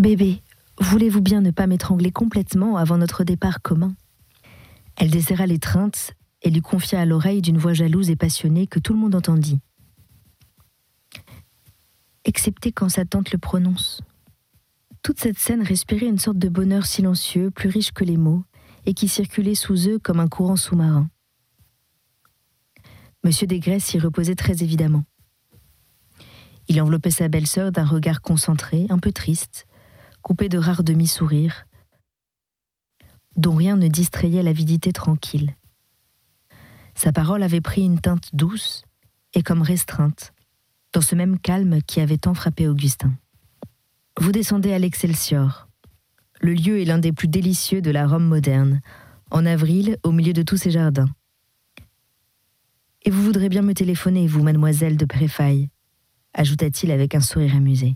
Bébé, voulez-vous bien ne pas m'étrangler complètement avant notre départ commun ? Elle desserra l'étreinte et lui confia à l'oreille d'une voix jalouse et passionnée que tout le monde entendit. Excepté quand sa tante le prononce. Toute cette scène respirait une sorte de bonheur silencieux, plus riche que les mots, et qui circulait sous eux comme un courant sous-marin. Monsieur Desgresses s'y reposait très évidemment. Il enveloppait sa belle-sœur d'un regard concentré, un peu triste, coupé de rares demi-sourires, dont rien ne distrayait l'avidité tranquille. Sa parole avait pris une teinte douce et comme restreinte, dans ce même calme qui avait tant frappé Augustin. Vous descendez à l'Excelsior. Le lieu est l'un des plus délicieux de la Rome moderne, en avril, au milieu de tous ces jardins. Et vous voudrez bien me téléphoner, vous, mademoiselle de Préfaille, ajouta-t-il avec un sourire amusé.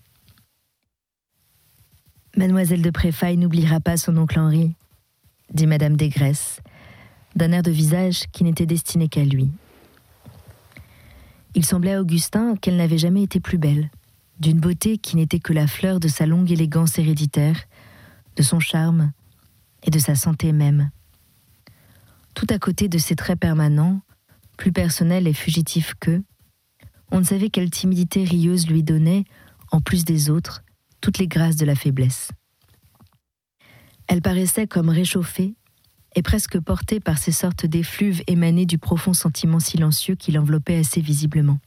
Mademoiselle de Préfaille n'oubliera pas son oncle Henri, dit madame Desgresses, d'un air de visage qui n'était destiné qu'à lui. Il semblait à Augustin qu'elle n'avait jamais été plus belle, d'une beauté qui n'était que la fleur de sa longue élégance héréditaire, de son charme et de sa santé même. Tout à côté de ses traits permanents, plus personnels et fugitifs qu'eux, on ne savait quelle timidité rieuse lui donnait, en plus des autres, toutes les grâces de la faiblesse. Elle paraissait comme réchauffée et presque portée par ces sortes d'effluves émanés du profond sentiment silencieux qui l'enveloppait assez visiblement.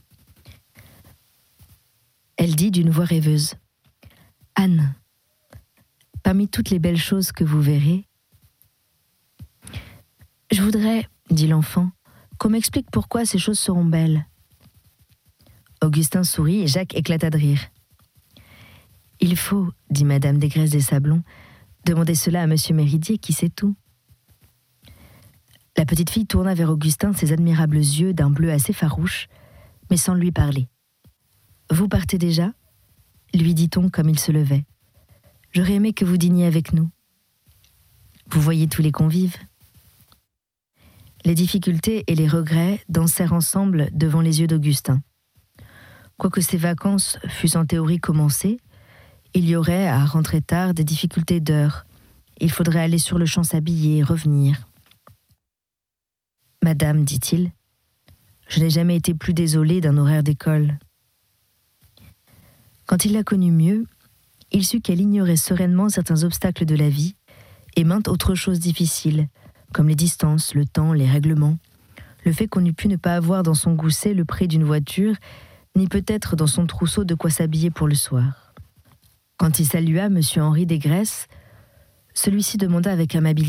Elle dit d'une voix rêveuse : « Anne, parmi toutes les belles choses que vous verrez, je voudrais, dit l'enfant, qu'on m'explique pourquoi ces choses seront belles. » Augustin sourit et Jacques éclata de rire. « Il faut, dit madame Desgresses des Sablons, demander cela à monsieur Méridier qui sait tout. » La petite fille tourna vers Augustin ses admirables yeux d'un bleu assez farouche, mais sans lui parler. « Vous partez déjà ?» lui dit-on comme il se levait. « J'aurais aimé que vous dîniez avec nous. Vous voyez tous les convives. » Les difficultés et les regrets dansèrent ensemble devant les yeux d'Augustin. Quoique ces vacances fussent en théorie commencées, il y aurait, à rentrer tard, des difficultés d'heure. Il faudrait aller sur le champ s'habiller et revenir. « Madame, dit-il, je n'ai jamais été plus désolé d'un horaire d'école. » Quand il la connut mieux, il sut qu'elle ignorait sereinement certains obstacles de la vie et maintes autres choses difficiles, comme les distances, le temps, les règlements, le fait qu'on eût pu ne pas avoir dans son gousset le prix d'une voiture, ni peut-être dans son trousseau de quoi s'habiller pour le soir. Quand il salua M. Henri Desgresses, celui-ci demanda avec amabilité :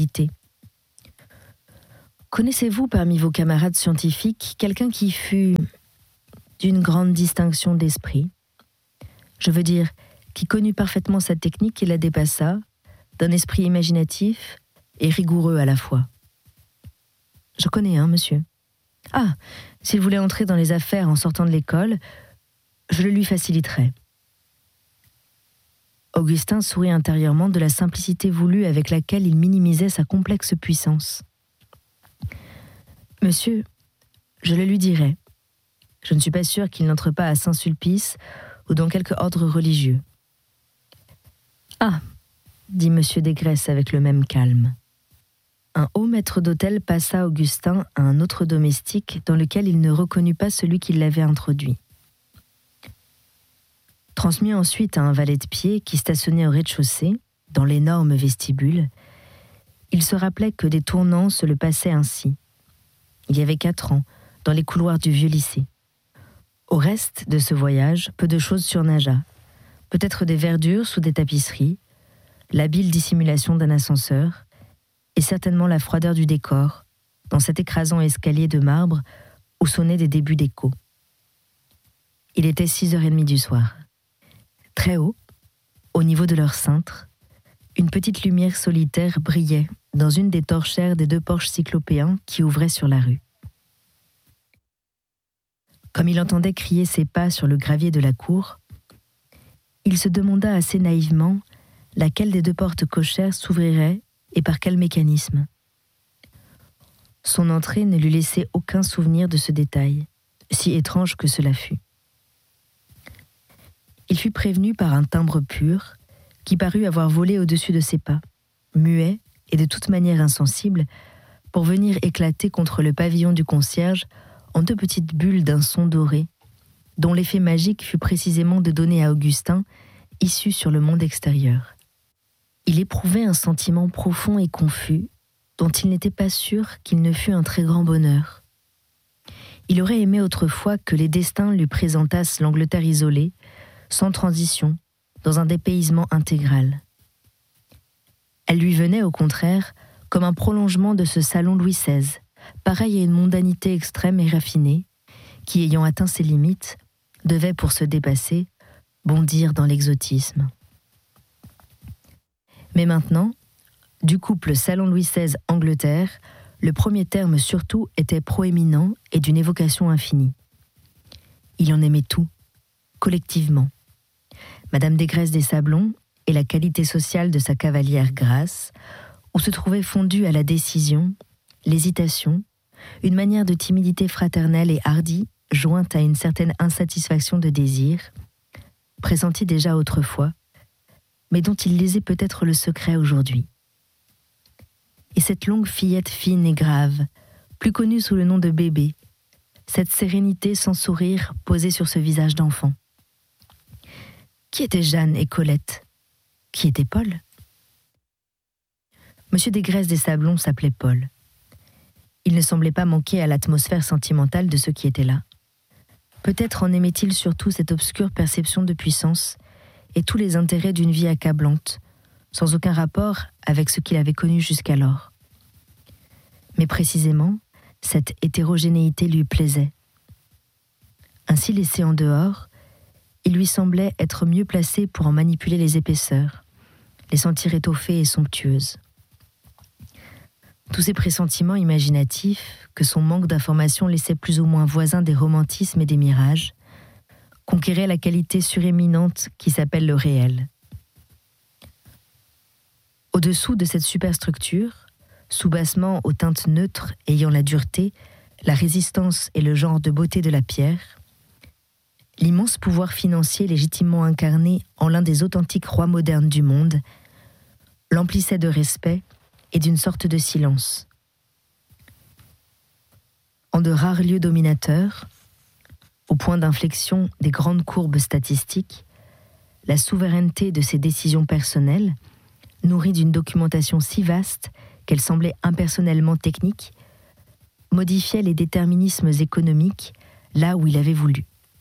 « Connaissez-vous parmi vos camarades scientifiques quelqu'un qui fut d'une grande distinction d'esprit ? Je veux dire, qui connut parfaitement sa technique et la dépassa, d'un esprit imaginatif et rigoureux à la fois. » « Je connais un, monsieur. »« Ah, s'il voulait entrer dans les affaires en sortant de l'école, je le lui faciliterai. » Augustin sourit intérieurement de la simplicité voulue avec laquelle il minimisait sa complexe puissance. « Monsieur, je le lui dirai. Je ne suis pas sûr qu'il n'entre pas à Saint-Sulpice ou dans quelque ordre religieux. »« Ah !» dit monsieur Desgresses avec le même calme. Un haut maître d'hôtel passa Augustin à un autre domestique dans lequel il ne reconnut pas celui qui l'avait introduit. Transmis ensuite à un valet de pied qui stationnait au rez-de-chaussée, dans l'énorme vestibule, il se rappelait que des tournants se le passaient ainsi. Il y avait 4 ans, dans les couloirs du vieux lycée. Au reste de ce voyage, peu de choses surnagea. Peut-être des verdures sous des tapisseries, l'habile dissimulation d'un ascenseur, et certainement la froideur du décor, dans cet écrasant escalier de marbre où sonnaient des débuts d'écho. Il était 6h30 du soir. Très haut, au niveau de leur cintre, une petite lumière solitaire brillait dans une des torchères des 2 porches cyclopéens qui ouvraient sur la rue. Comme il entendait crier ses pas sur le gravier de la cour, il se demanda assez naïvement laquelle des 2 portes cochères s'ouvrirait et par quel mécanisme. Son entrée ne lui laissait aucun souvenir de ce détail, si étrange que cela fût. Il fut prévenu par un timbre pur, qui parut avoir volé au-dessus de ses pas, muet et de toute manière insensible, pour venir éclater contre le pavillon du concierge en 2 petites bulles d'un son doré, dont l'effet magique fut précisément de donner à Augustin, issu sur le monde extérieur. Il éprouvait un sentiment profond et confus, dont il n'était pas sûr qu'il ne fût un très grand bonheur. Il aurait aimé autrefois que les destins lui présentassent l'Angleterre isolée, sans transition, dans un dépaysement intégral. Elle lui venait, au contraire, comme un prolongement de ce salon Louis XVI, pareil à une mondanité extrême et raffinée, qui, ayant atteint ses limites, devait, pour se dépasser, bondir dans l'exotisme. Mais maintenant, du couple salon Louis XVI-Angleterre, le premier terme surtout était proéminent et d'une évocation infinie. Il en aimait tout, collectivement. Madame Desgresses des Sablons et la qualité sociale de sa cavalière Grace, où se trouvait fondue à la décision, l'hésitation, une manière de timidité fraternelle et hardie, jointe à une certaine insatisfaction de désir, pressentie déjà autrefois, mais dont il lisait peut-être le secret aujourd'hui. Et cette longue fillette fine et grave, plus connue sous le nom de bébé, cette sérénité sans sourire posée sur ce visage d'enfant. Qui étaient Jeanne et Colette? Qui était Paul? Monsieur Desgresses des Sablons s'appelait Paul. Il ne semblait pas manquer à l'atmosphère sentimentale de ceux qui étaient là. Peut-être en aimait-il surtout cette obscure perception de puissance et tous les intérêts d'une vie accablante, sans aucun rapport avec ce qu'il avait connu jusqu'alors. Mais précisément, cette hétérogénéité lui plaisait. Ainsi laissé en dehors, il lui semblait être mieux placé pour en manipuler les épaisseurs, les sentir étoffées et somptueuses. Tous ces pressentiments imaginatifs, que son manque d'information laissait plus ou moins voisins des romantismes et des mirages, conquéraient la qualité suréminente qui s'appelle le réel. Au-dessous de cette superstructure, soubassement aux teintes neutres ayant la dureté, la résistance et le genre de beauté de la pierre, l'immense pouvoir financier légitimement incarné en l'un des authentiques rois modernes du monde l'emplissait de respect et d'une sorte de silence. En de rares lieux dominateurs, au point d'inflexion des grandes courbes statistiques, la souveraineté de ses décisions personnelles, nourrie d'une documentation si vaste qu'elle semblait impersonnellement technique, modifiait les déterminismes économiques là où il avait voulu.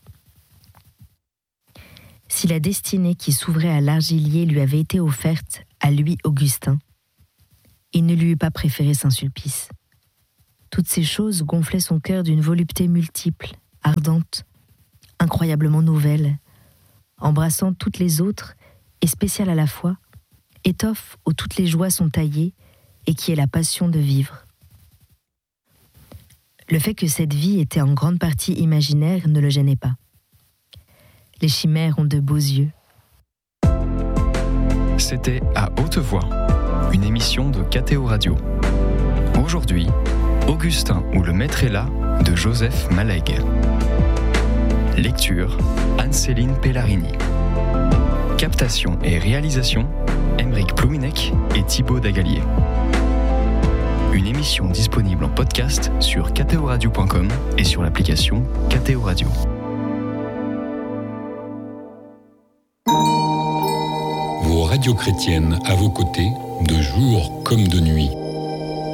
Si la destinée qui s'ouvrait à l'Argilier lui avait été offerte, à lui, Augustin, il ne lui eût pas préféré Saint-Sulpice. Toutes ces choses gonflaient son cœur d'une volupté multiple, ardente, incroyablement nouvelle, embrassant toutes les autres et spéciale à la fois, étoffe où toutes les joies sont taillées et qui est la passion de vivre. Le fait que cette vie était en grande partie imaginaire ne le gênait pas. Les chimères ont de beaux yeux. C'était À Haute Voix, une émission de KTO Radio. Aujourd'hui, Augustin ou le maître est là de Joseph Malègue. Lecture, Anne-Céline Pellarini. Captation et réalisation, Aymeric Plouinec et Thibaut Dagalier. Une émission disponible en podcast sur ktoradio.com et sur l'application KTO Radio. Vos radios chrétiennes à vos côtés, de jour comme de nuit.